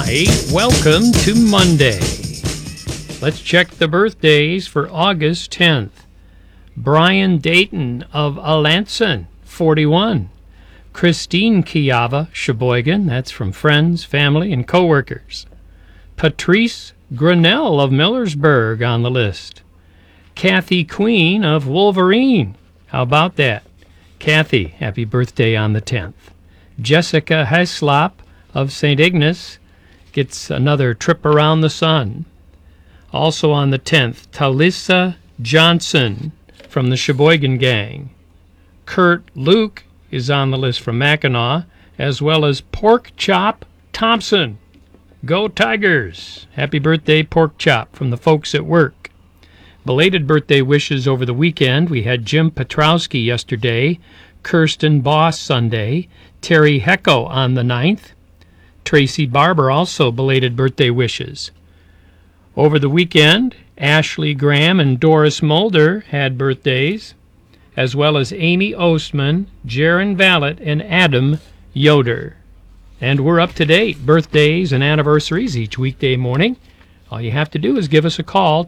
Hi, welcome to Monday. Let's check the birthdays for August 10th. Brian Dayton of Alanson, 41. Christine Kiava, Sheboygan, that's from friends, family, and coworkers. Patrice Grinnell of Millersburg on the list. Kathy Queen of Wolverine. How about that? Kathy, happy birthday on the 10th. Jessica Heslop of St. Ignace gets another trip around the sun. Also on the 10th, Talissa Johnson from the Sheboygan Gang. Kurt Luke is on the list from Mackinac, as well as Pork Chop Thompson. Go Tigers! Happy birthday, Pork Chop, from the folks at work. Belated birthday wishes over the weekend. We had Jim Petrowski yesterday, Kirsten Boss Sunday, Terry Hecko on the 9th. Tracy Barber also belated birthday wishes. Over the weekend, Ashley Graham and Doris Mulder had birthdays, as well as Amy Ostman, Jaron Vallet, and Adam Yoder. And we're up to date, birthdays and anniversaries each weekday morning. All you have to do is give us a call,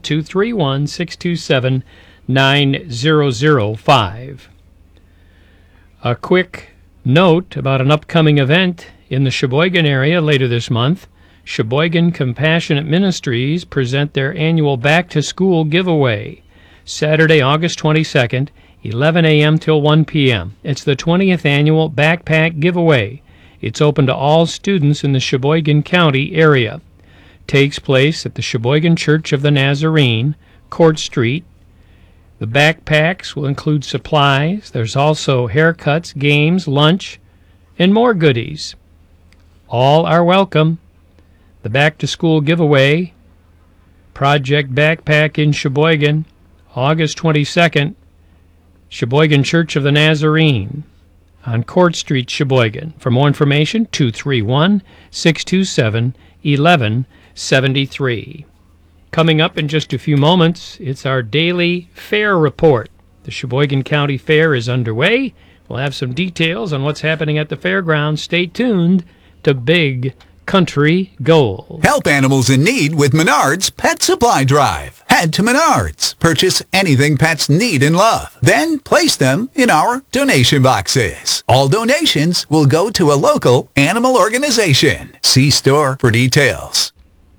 231-627-9005. A quick note about an upcoming event in the Sheboygan area later this month. Sheboygan Compassionate Ministries present their annual Back to School giveaway, Saturday, August 22nd, 11 a.m. till 1 p.m. It's the 20th annual backpack giveaway. It's open to all students in the Sheboygan County area. Takes place at the Sheboygan Church of the Nazarene, Court Street. The backpacks will include supplies. There's also haircuts, games, lunch, and more goodies. All are welcome. The Back to School giveaway, Project Backpack in Sheboygan, August 22nd, Sheboygan Church of the Nazarene on Court Street, Sheboygan. For more information, 231-627-1173. Coming up in just a few moments, it's our daily fair report. The Sheboygan County Fair is underway. We'll have some details on what's happening at the fairgrounds. Stay tuned to Big Country Gold. Help animals in need with Menards Pet Supply Drive. Head to Menards. Purchase anything pets need and love. Then place them in our donation boxes. All donations will go to a local animal organization. See store for details.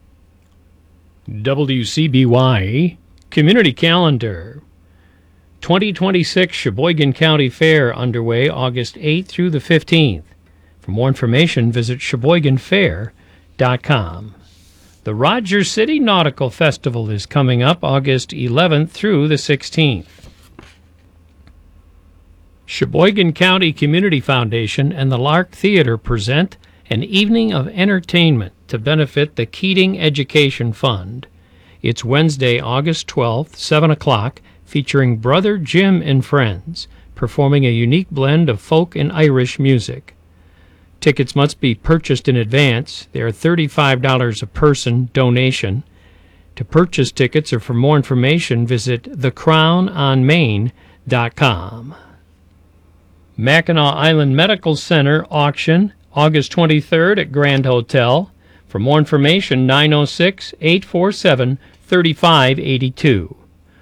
WCBY Community Calendar. 2026 Sheboygan County Fair underway August 8th through the 15th. For more information, visit SheboyganFair.com. The Rogers City Nautical Festival is coming up August 11th through the 16th. Sheboygan County Community Foundation and the Lark Theater present an evening of entertainment to benefit the Keating Education Fund. It's Wednesday, August 12th, 7 o'clock, featuring Brother Jim and Friends, performing a unique blend of folk and Irish music. Tickets must be purchased in advance. They are $35 a person donation. To purchase tickets or for more information, visit thecrownonmain.com. Mackinac Island Medical Center auction, August 23rd at Grand Hotel. For more information, 906-847-3582.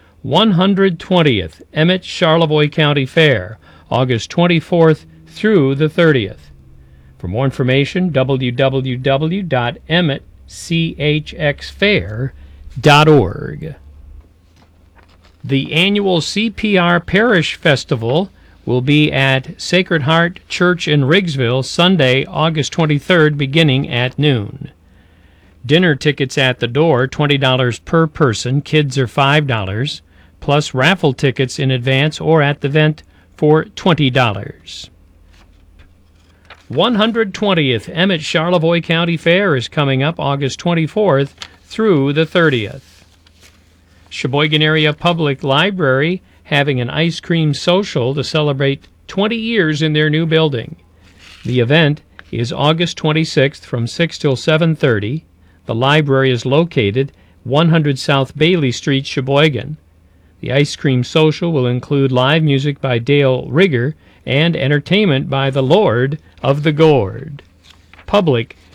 120th Emmett Charlevoix County Fair, August 24th through the 30th. For more information, www.emmettchxfair.org. The annual CPR Parish Festival will be at Sacred Heart Church in Riggsville, Sunday, August 23rd, beginning at noon. Dinner tickets at the door, $20 per person. Kids are $5, plus raffle tickets in advance or at the event for $20. 120th Emmett Charlevoix County Fair is coming up August 24th through the 30th. Sheboygan Area Public Library having an ice cream social to celebrate 20 years in their new building. The event is August 26th from 6 till 7:30. The library is located 100 South Bailey Street, Sheboygan. The ice cream social will include live music by Dale Rigger and entertainment by the Lord of the Gourd. Public